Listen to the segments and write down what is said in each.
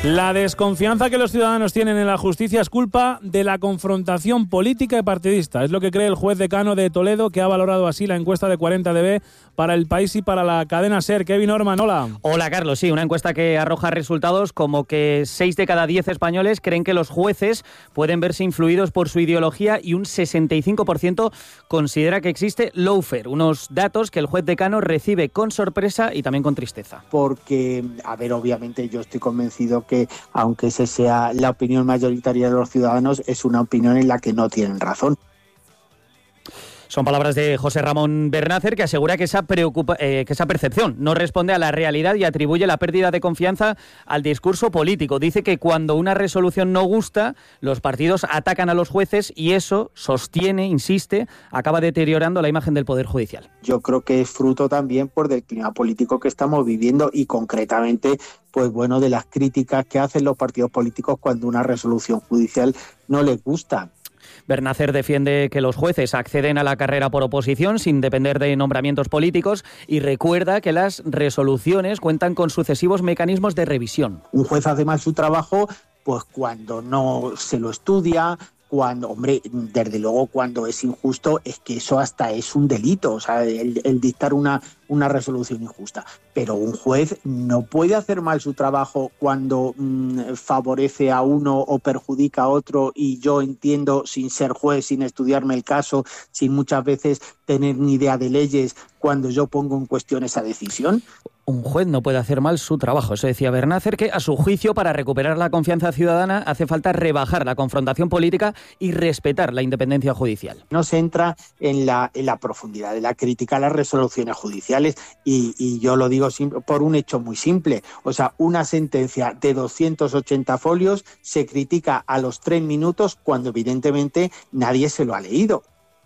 La desconfianza que los ciudadanos tienen en la justicia es culpa de la confrontación política y partidista. Es lo que cree el juez decano de Toledo, que ha valorado así la encuesta de 40DB para El País y para la cadena SER. Kevin Orman, hola. Hola, Carlos. Sí, una encuesta que arroja resultados como que 6 de cada 10 españoles creen que los jueces pueden verse influidos por su ideología y un 65% considera que existe lawfare. Unos datos que el juez decano recibe con sorpresa y también con tristeza. Porque, obviamente yo estoy convencido que aunque esa sea la opinión mayoritaria de los ciudadanos, es una opinión en la que no tienen razón. Son palabras de José Ramón Bernácer, que asegura que esa percepción no responde a la realidad y atribuye la pérdida de confianza al discurso político. Dice que cuando una resolución no gusta, los partidos atacan a los jueces y eso, sostiene, insiste, acaba deteriorando la imagen del Poder Judicial. Yo creo que es fruto también del clima político que estamos viviendo y concretamente de las críticas que hacen los partidos políticos cuando una resolución judicial no les gusta. Bernácer defiende que los jueces acceden a la carrera por oposición sin depender de nombramientos políticos y recuerda que las resoluciones cuentan con sucesivos mecanismos de revisión. Un juez hace mal su trabajo cuando no se lo estudia, desde luego cuando es injusto, es que eso hasta es un delito, o sea, el dictar una resolución injusta. Pero un juez no puede hacer mal su trabajo cuando favorece a uno o perjudica a otro, y yo entiendo, sin ser juez, sin estudiarme el caso, sin muchas veces tener ni idea de leyes, cuando yo pongo en cuestión esa decisión. Un juez no puede hacer mal su trabajo. Eso decía Bernácer, que a su juicio, para recuperar la confianza ciudadana, hace falta rebajar la confrontación política y respetar la independencia judicial. No se entra en la profundidad de la crítica a las resoluciones judiciales y yo lo digo por un hecho muy simple. O sea, una sentencia de 280 folios se critica a los 3 minutos cuando evidentemente nadie se lo ha leído.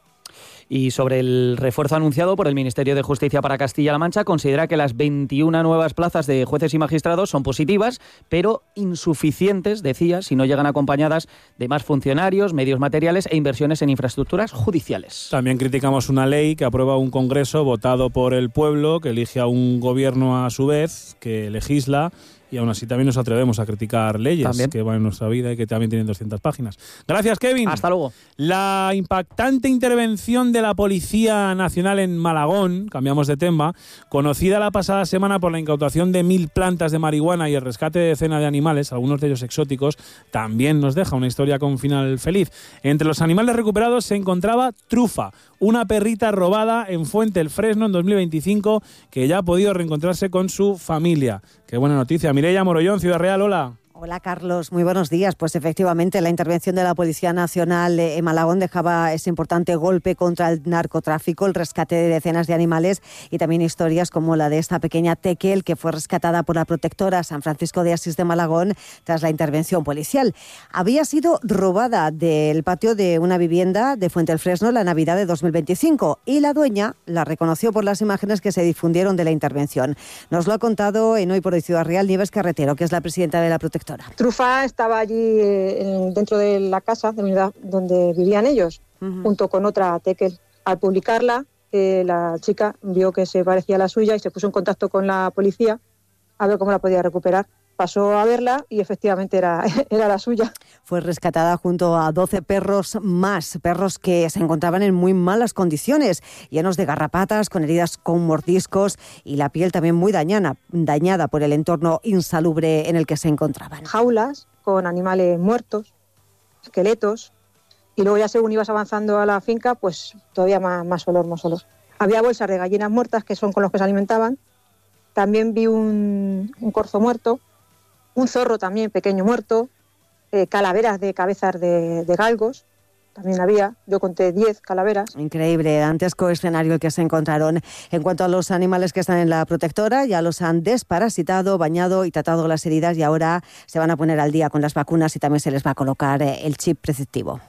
Y sobre el refuerzo anunciado por el Ministerio de Justicia para Castilla-La Mancha, considera que las 21 nuevas plazas de jueces y magistrados son positivas, pero insuficientes, decía, si no llegan acompañadas de más funcionarios, medios materiales e inversiones en infraestructuras judiciales. También criticamos una ley que aprueba un Congreso votado por el pueblo, que elige a un gobierno a su vez, que legisla. Y aún así también nos atrevemos a criticar leyes ¿también? Que van en nuestra vida y que también tienen 200 páginas. Gracias, Kevin. Hasta luego. La impactante intervención de la Policía Nacional en Malagón, cambiamos de tema, conocida la pasada semana por la incautación de 1.000 plantas de marihuana y el rescate de decenas de animales, algunos de ellos exóticos, también nos deja una historia con final feliz. Entre los animales recuperados se encontraba Trufa, una perrita robada en Fuente el Fresno en 2025, que ya ha podido reencontrarse con su familia. Qué buena noticia. Mireia Morollón, Ciudad Real, hola. Hola, Carlos, muy buenos días. Pues efectivamente la intervención de la Policía Nacional en Malagón dejaba ese importante golpe contra el narcotráfico, el rescate de decenas de animales y también historias como la de esta pequeña Tekel, que fue rescatada por la protectora San Francisco de Asís de Malagón tras la intervención policial. Había sido robada del patio de una vivienda de Fuente el Fresno la Navidad de 2025 y la dueña la reconoció por las imágenes que se difundieron de la intervención. Nos lo ha contado en Hoy por Hoy Ciudad Real Nieves Carretero, que es la presidenta de la protectora. Trufa estaba allí dentro de la casa de unidad donde vivían ellos, junto con otra Tekel. Al publicarla, la chica vio que se parecía a la suya y se puso en contacto con la policía a ver cómo la podía recuperar. Pasó a verla y efectivamente era la suya. Fue rescatada junto a 12 perros más, perros que se encontraban en muy malas condiciones, llenos de garrapatas, con heridas con mordiscos y la piel también muy dañada por el entorno insalubre en el que se encontraban. Jaulas con animales muertos, esqueletos, y luego ya según ibas avanzando a la finca, pues todavía más olor. Había bolsas de gallinas muertas, que son con los que se alimentaban. También vi un corzo muerto, un zorro también pequeño muerto, calaveras de cabezas de galgos, también había, yo conté 10 calaveras. Increíble, dantesco escenario el que se encontraron. En cuanto a los animales que están en la protectora, ya los han desparasitado, bañado y tratado las heridas y ahora se van a poner al día con las vacunas y también se les va a colocar el chip preceptivo.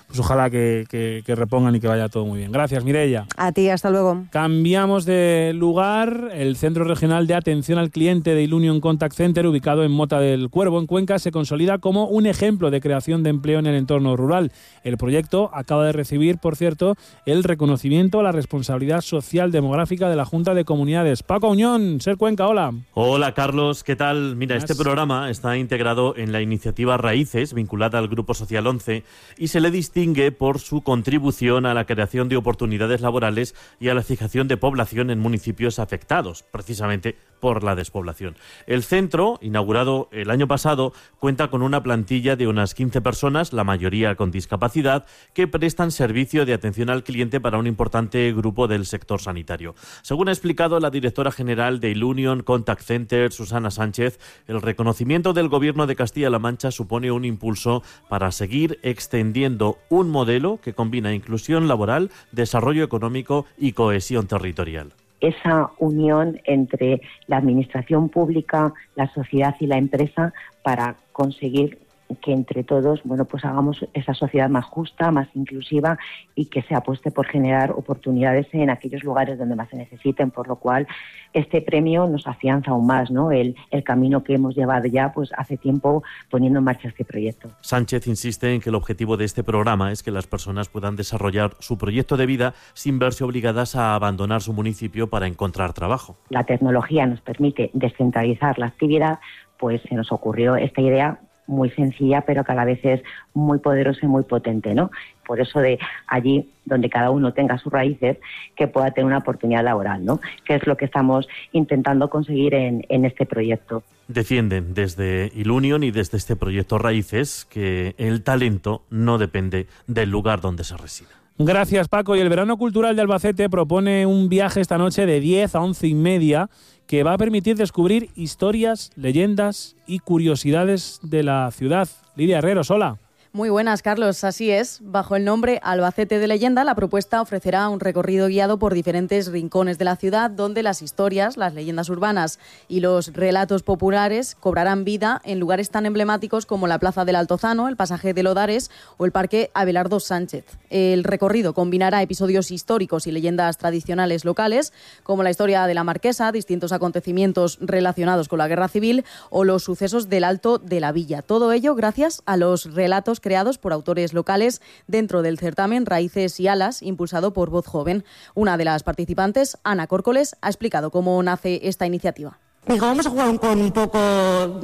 pues ojalá que repongan y que vaya todo muy bien. Gracias, Mireia. A ti, hasta luego. Cambiamos de lugar. El Centro Regional de Atención al Cliente de Ilunion Contact Center, ubicado en Mota del Cuervo, en Cuenca, se consolida como un ejemplo de creación de empleo en el entorno rural. El proyecto acaba de recibir, por cierto, el reconocimiento a la responsabilidad social demográfica de la Junta de Comunidades. Paco Uñón, Ser Cuenca, hola. Hola, Carlos, ¿qué tal? Mira, este programa está integrado en la iniciativa Raíces, vinculada al Grupo Social 11, y se le distingue por su contribución a la creación de oportunidades laborales y a la fijación de población en municipios afectados, precisamente por la despoblación. El centro, inaugurado el año pasado, cuenta con una plantilla de unas 15 personas, la mayoría con discapacidad, que prestan servicio de atención al cliente para un importante grupo del sector sanitario. Según ha explicado la directora general de Ilunion Contact Center, Susana Sánchez, el reconocimiento del Gobierno de Castilla-La Mancha supone un impulso para seguir extendiendo un modelo que combina inclusión laboral, desarrollo económico y cohesión territorial. Esa unión entre la administración pública, la sociedad y la empresa para conseguir que entre todos, pues hagamos esa sociedad más justa, más inclusiva y que se apueste por generar oportunidades en aquellos lugares donde más se necesiten, por lo cual este premio nos afianza aún más, ¿no? El camino que hemos llevado ya hace tiempo poniendo en marcha este proyecto. Sánchez insiste en que el objetivo de este programa es que las personas puedan desarrollar su proyecto de vida sin verse obligadas a abandonar su municipio para encontrar trabajo. La tecnología nos permite descentralizar la actividad, pues se nos ocurrió esta idea muy sencilla, pero que a la vez es muy poderosa y muy potente, ¿no? Por eso de allí donde cada uno tenga sus raíces, que pueda tener una oportunidad laboral, ¿no? Que es lo que estamos intentando conseguir en este proyecto. Defienden desde Ilunion y desde este proyecto Raíces que el talento no depende del lugar donde se resida. Gracias, Paco. Y el Verano Cultural de Albacete propone un viaje esta noche de 10 a 11:30 que va a permitir descubrir historias, leyendas y curiosidades de la ciudad. Lidia Herreros, hola. Muy buenas, Carlos. Así es. Bajo el nombre Albacete de Leyenda, la propuesta ofrecerá un recorrido guiado por diferentes rincones de la ciudad donde las historias, las leyendas urbanas y los relatos populares cobrarán vida en lugares tan emblemáticos como la Plaza del Altozano, el Pasaje de Lodares o el Parque Abelardo Sánchez. El recorrido combinará episodios históricos y leyendas tradicionales locales, como la historia de la Marquesa, distintos acontecimientos relacionados con la Guerra Civil o los sucesos del Alto de la Villa. Todo ello gracias a los relatos creados por autores locales dentro del certamen Raíces y Alas, impulsado por Voz Joven. Una de las participantes, Ana Córcoles, ha explicado cómo nace esta iniciativa. Digo, vamos a jugar con un poco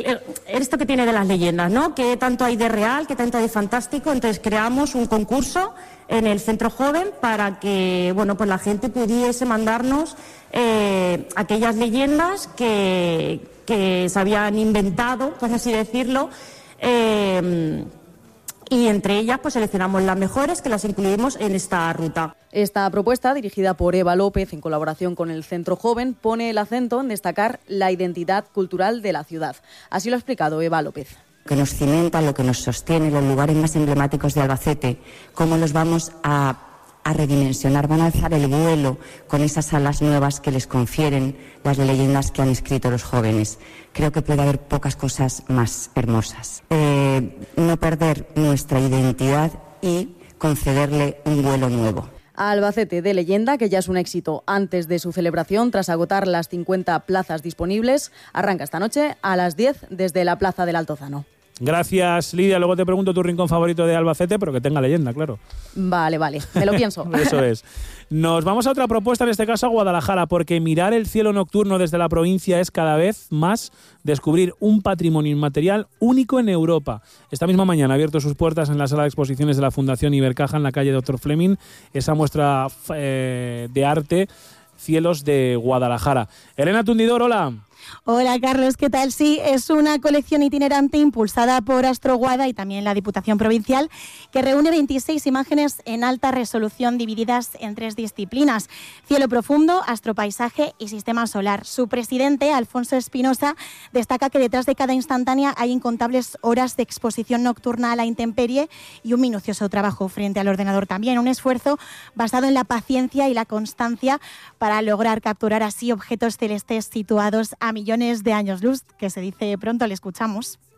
esto que tiene de las leyendas, ¿no? ¿Qué tanto hay de real, qué tanto hay de fantástico? Entonces creamos un concurso en el Centro Joven para que, pues la gente pudiese mandarnos aquellas leyendas que se habían inventado, por así decirlo, y entre ellas seleccionamos las mejores que las incluimos en esta ruta. Esta propuesta, dirigida por Eva López en colaboración con el Centro Joven, pone el acento en destacar la identidad cultural de la ciudad. Así lo ha explicado Eva López. Lo que nos cimenta, lo que nos sostiene, los lugares más emblemáticos de Albacete, cómo los vamos a redimensionar, van a alzar el vuelo con esas alas nuevas que les confieren las leyendas que han escrito los jóvenes. Creo que puede haber pocas cosas más hermosas. No perder nuestra identidad y concederle un vuelo nuevo. Albacete de Leyenda, que ya es un éxito antes de su celebración, tras agotar las 50 plazas disponibles, arranca esta noche a las 10 desde la Plaza del Altozano. Gracias, Lidia. Luego te pregunto tu rincón favorito de Albacete, pero que tenga leyenda, claro. Vale, me lo pienso. Eso es. Nos vamos a otra propuesta, en este caso a Guadalajara, porque mirar el cielo nocturno desde la provincia es cada vez más descubrir un patrimonio inmaterial único en Europa. Esta misma mañana ha abierto sus puertas en la sala de exposiciones de la Fundación Ibercaja en la calle Dr. Fleming, esa muestra de arte Cielos de Guadalajara. Elena Tundidor, hola. Hola Carlos, ¿qué tal? Sí, es una colección itinerante impulsada por Astroguada y también la Diputación Provincial que reúne 26 imágenes en alta resolución divididas en 3 disciplinas: cielo profundo, astropaisaje y sistema solar. Su presidente, Alfonso Espinosa, destaca que detrás de cada instantánea hay incontables horas de exposición nocturna a la intemperie y un minucioso trabajo frente al ordenador también. Un esfuerzo basado en la paciencia y la constancia para lograr capturar así objetos celestes situados a millones de años luz, que se dice pronto. Le escuchamos.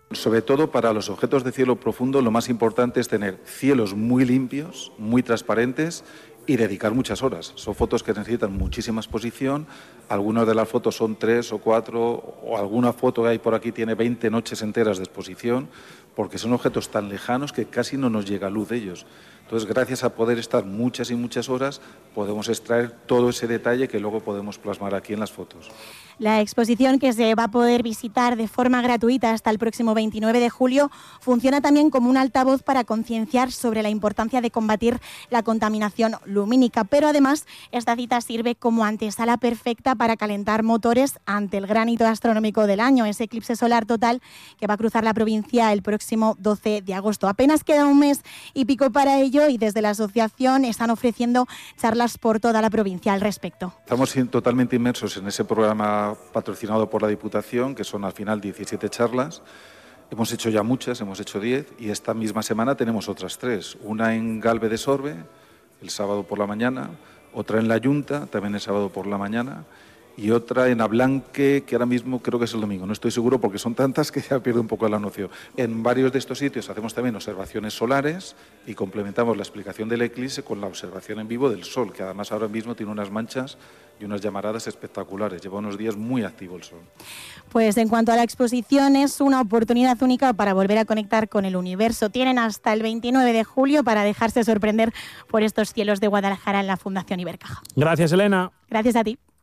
Sobre todo para los objetos de cielo profundo, lo más importante es tener cielos muy limpios, muy transparentes y dedicar muchas horas. Son fotos que necesitan muchísima exposición. Algunas de las fotos son 3 o 4, o alguna foto que hay por aquí tiene 20 noches enteras de exposición, porque son objetos tan lejanos que casi no nos llega luz de ellos. Entonces, gracias a poder estar muchas y muchas horas, podemos extraer todo ese detalle que luego podemos plasmar aquí en las fotos. La exposición, que se va a poder visitar de forma gratuita hasta el próximo 29 de julio, funciona también como un altavoz para concienciar sobre la importancia de combatir la contaminación lumínica. Pero además, esta cita sirve como antesala perfecta para calentar motores ante el gran hito astronómico del año, ese eclipse solar total que va a cruzar la provincia el próximo 12 de agosto. Apenas queda un mes y pico para ello, y desde la asociación están ofreciendo charlas por toda la provincia al respecto. Estamos totalmente inmersos en ese programa patrocinado por la Diputación, que son al final 17 charlas. Hemos hecho ya muchas, hemos hecho 10, y esta misma semana tenemos otras 3. Una en Galve de Sorbe, el sábado por la mañana, otra en La Yunta, también el sábado por la mañana, y otra en Ablanque, que ahora mismo creo que es el domingo. No estoy seguro porque son tantas que ya pierdo un poco la noción. En varios de estos sitios hacemos también observaciones solares y complementamos la explicación del eclipse con la observación en vivo del Sol, que además ahora mismo tiene unas manchas y unas llamaradas espectaculares. Lleva unos días muy activo el Sol. Pues en cuanto a la exposición, es una oportunidad única para volver a conectar con el universo. Tienen hasta el 29 de julio para dejarse sorprender por estos cielos de Guadalajara en la Fundación Ibercaja. Gracias, Elena. Gracias a ti.